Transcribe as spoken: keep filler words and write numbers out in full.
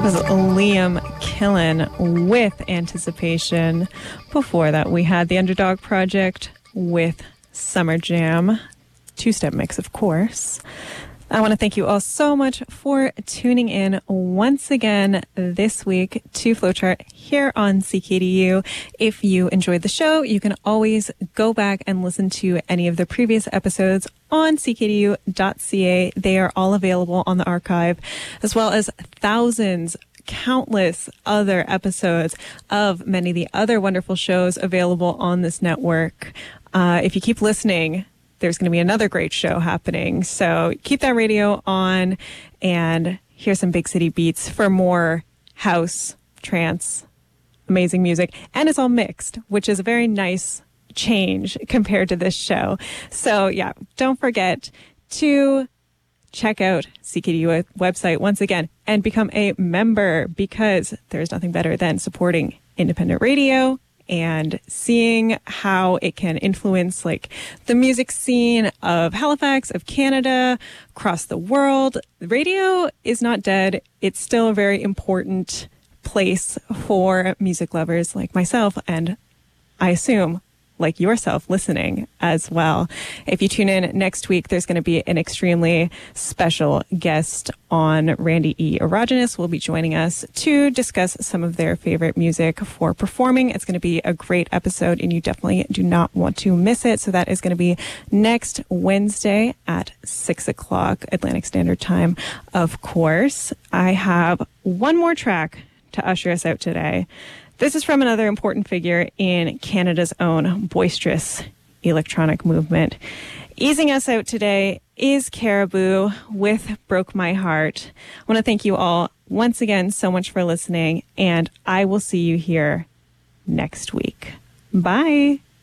was Liam Killen with Anticipation. Before that, we had the Underdog Project with Summer Jam. Two-step mix, of course. I want to thank you all so much for tuning in once again this week to Flowchart here on C K D U. If you enjoyed the show, you can always go back and listen to any of the previous episodes on c k d u dot c a. They are all available on the archive, as well as thousands, countless other episodes of many of the other wonderful shows available on this network. Uh, if you keep listening, there's going to be another great show happening. So keep that radio on and hear some big city beats for more house, trance, amazing music. And it's all mixed, which is a very nice change compared to this show. So yeah, don't forget to check out C K D U website once again and become a member, because there's nothing better than supporting independent radio and seeing how it can influence like the music scene of Halifax, of Canada, across the world. Radio is not dead. It's still a very important place for music lovers like myself, and I assume like yourself listening as well. If you tune in next week, there's going to be an extremely special guest on. Randy E. Erogenous will be joining us to discuss some of their favorite music for performing. It's going to be a great episode, and you definitely do not want to miss it. So that is going to be next Wednesday at six o'clock Atlantic Standard Time. Of course, I have one more track to usher us out today. This is from another important figure in Canada's own boisterous electronic movement. Easing us out today is Caribou with Broke My Heart. I want to thank you all once again so much for listening, and I will see you here next week. Bye.